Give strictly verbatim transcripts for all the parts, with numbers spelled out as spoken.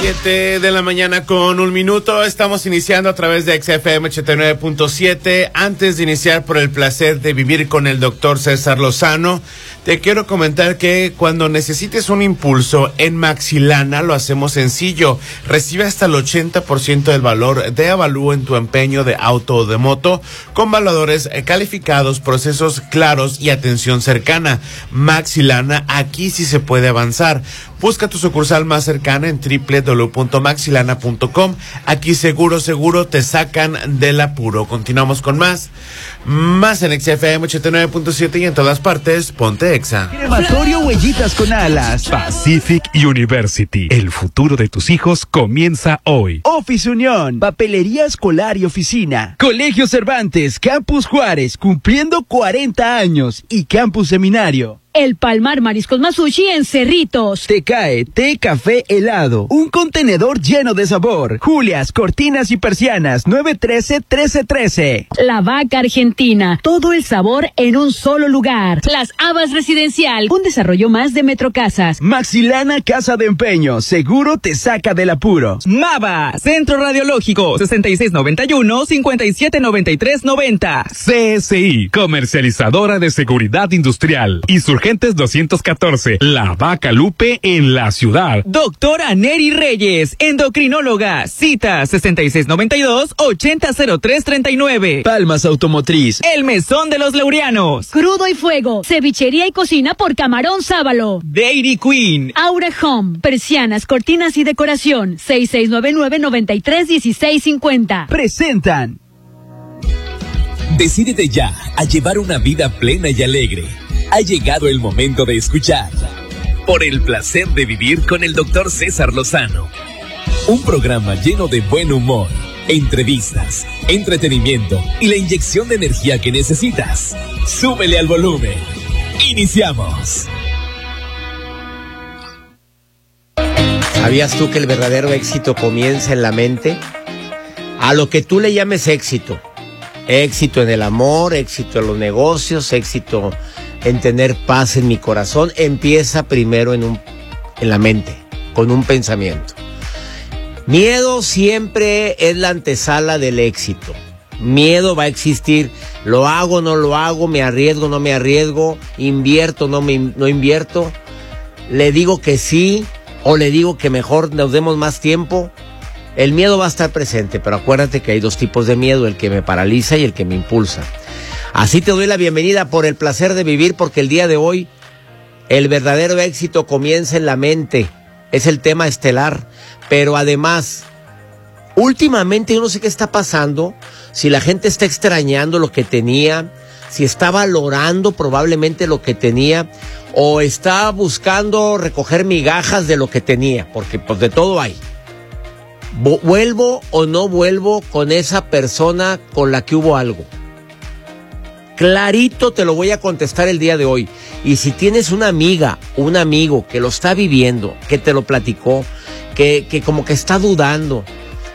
Siete de la mañana con un minuto. Estamos iniciando a través de X F M ochenta y nueve punto siete. Antes de iniciar por el placer de vivir con el doctor César Lozano, te quiero comentar que cuando necesites un impulso en Maxilana lo hacemos sencillo. Recibe hasta el ochenta por ciento del valor de avalúo en tu empeño de auto o de moto con valores calificados, procesos claros y atención cercana. Maxilana, aquí sí se puede avanzar. Busca tu sucursal más cercana en doble u doble u doble u punto maxilana punto com. Aquí seguro, seguro te sacan del apuro. Continuamos con más. Más en X F M ochenta y nueve punto siete y en todas partes, ponte Exa. Crematorio Huellitas con Alas. Pacific University. El futuro de tus hijos comienza hoy. Office Unión. Papelería escolar y oficina. Colegio Cervantes. Campus Juárez. Cumpliendo cuarenta años. Y Campus Seminario. El Palmar Mariscos Masushi en Cerritos. Te cae té, café, helado. Un contenedor lleno de sabor. Julias, cortinas y persianas. nueve uno tres, uno tres uno tres. La Vaca Argentina. Todo el sabor en un solo lugar. Las Habas Residencial. Un desarrollo más de Metrocasas. Maxilana Casa de Empeño. Seguro te saca del apuro. Mava. Centro Radiológico. sesenta y seis noventa y uno, cincuenta y siete noventa y tres noventa. C S I. Comercializadora de seguridad industrial. Y Insurgentes doscientos catorce, La Vaca Lupe en la ciudad. Doctora Neri Reyes, endocrinóloga, cita sesenta y seis noventa y dos, ochenta cero tres treinta y nueve. Palmas Automotriz. El Mesón de los Laureanos. Crudo y Fuego, cevichería y cocina por Camarón Sábalo. Dairy Queen. Aura Home, persianas, cortinas y decoración, seis seis nueve nueve, noventa y tres dieciséis cincuenta. Presentan. Decídete ya a llevar una vida plena y alegre. Ha llegado el momento de escuchar Por el placer de vivir con el doctor César Lozano. Un programa lleno de buen humor, entrevistas, entretenimiento y la inyección de energía que necesitas. Súbele al volumen. Iniciamos. ¿Sabías tú que el verdadero éxito comienza en la mente? A lo que tú le llames éxito. Éxito en el amor, éxito en los negocios, éxito en tener paz en mi corazón, empieza primero en un, en la mente, con un pensamiento. Miedo siempre es la antesala del éxito. Miedo va a existir. Lo hago, no lo hago, me arriesgo, no me arriesgo, invierto, no me no invierto. Le digo que sí o le digo que mejor nos demos más tiempo. El miedo va a estar presente, pero acuérdate que hay dos tipos de miedo, el que me paraliza y el que me impulsa. Así te doy la bienvenida por el placer de vivir, porque el día de hoy el verdadero éxito comienza en la mente. Es el tema estelar, pero además, últimamente yo no sé qué está pasando, si la gente está extrañando lo que tenía, si está valorando probablemente lo que tenía, o está buscando recoger migajas de lo que tenía, porque pues de todo hay. ¿Vuelvo o no vuelvo con esa persona con la que hubo algo? Clarito te lo voy a contestar el día de hoy. Y si tienes una amiga, un amigo que lo está viviendo, que te lo platicó, que, que como que está dudando,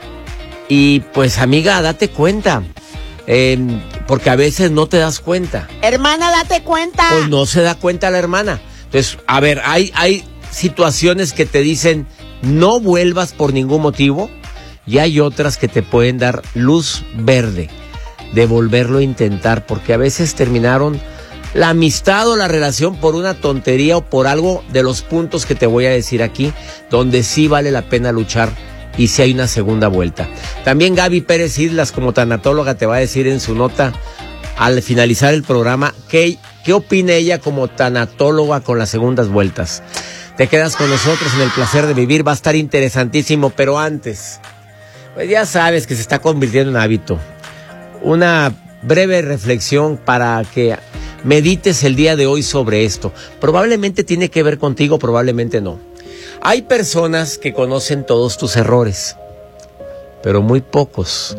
y pues amiga, date cuenta, eh, porque a veces no te das cuenta. Hermana, date cuenta. Pues no se da cuenta la hermana. Entonces, a ver, hay, hay situaciones que te dicen no vuelvas por ningún motivo, y hay otras que te pueden dar luz verde de volverlo a intentar, porque a veces terminaron la amistad o la relación por una tontería o por algo de los puntos que te voy a decir aquí, donde sí vale la pena luchar y sí hay una segunda vuelta. También Gaby Pérez Islas, como tanatóloga, te va a decir en su nota al finalizar el programa qué, qué opina ella como tanatóloga con las segundas vueltas. Te quedas con nosotros en el placer de vivir, va a estar interesantísimo, pero antes, pues ya sabes que se está convirtiendo en hábito. Una breve reflexión para que medites el día de hoy sobre esto. Probablemente tiene que ver contigo, probablemente no. Hay personas que conocen todos tus errores, pero muy pocos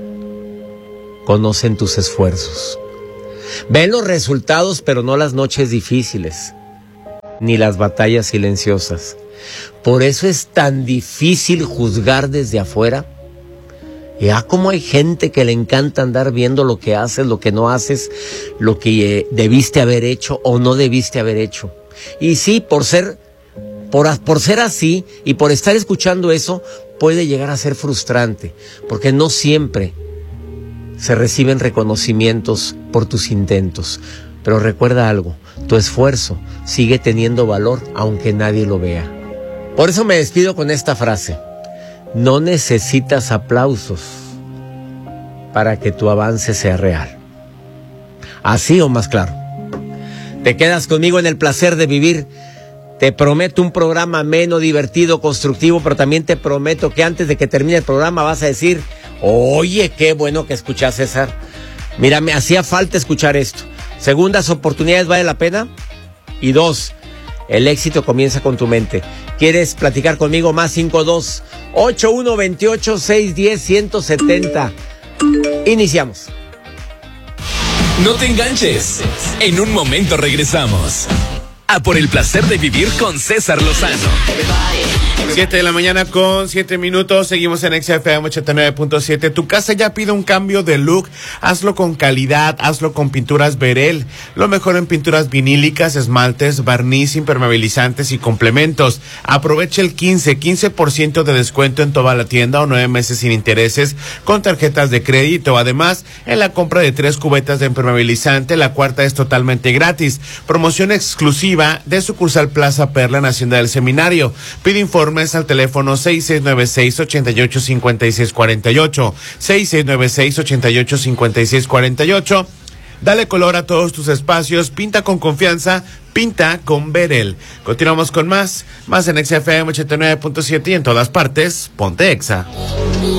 conocen tus esfuerzos. Ven los resultados, pero no las noches difíciles, ni las batallas silenciosas. Por eso es tan difícil juzgar desde afuera. Ya como hay gente que le encanta andar viendo lo que haces, lo que no haces, lo que eh, debiste haber hecho o no debiste haber hecho. Y sí, por ser Por, por ser así y por estar escuchando eso, puede llegar a ser frustrante, porque no siempre se reciben reconocimientos por tus intentos. Pero recuerda algo, tu esfuerzo sigue teniendo valor aunque nadie lo vea. Por eso me despido con esta frase: no necesitas aplausos para que tu avance sea real. Así o más claro. Te quedas conmigo en el placer de vivir. Te prometo un programa ameno, divertido, constructivo, pero también te prometo que antes de que termine el programa vas a decir: oye, qué bueno que escuchas, César. Mira, me hacía falta escuchar esto. Segundas oportunidades, ¿vale la pena? Y dos, el éxito comienza con tu mente. ¿Quieres platicar conmigo? Más cinco dos ocho uno veintiocho seis diez ciento setenta. Iniciamos. No te enganches. En un momento regresamos. A por el placer de vivir con César Lozano. Siete de la mañana con siete minutos. Seguimos en X F M ochenta y nueve punto siete. Tu casa ya pide un cambio de look. Hazlo con calidad, hazlo con Pinturas Verel. Lo mejor en pinturas vinílicas, esmaltes, barniz, impermeabilizantes y complementos. Aprovecha el quince, quince por ciento de descuento en toda la tienda o nueve meses sin intereses con tarjetas de crédito. Además, en la compra de tres cubetas de impermeabilizante, la cuarta es totalmente gratis. Promoción exclusiva de sucursal Plaza Perla en Hacienda del Seminario. Pide informes al teléfono seis seis nueve seis, ocho ocho cinco seis cuatro ocho, seis seis nueve seis, ocho ocho cinco seis cuatro ocho. Dale color a todos tus espacios, pinta con confianza, pinta con Verel. Continuamos con más, más en X F M ochenta y nueve punto siete y en todas partes, ponte Exa.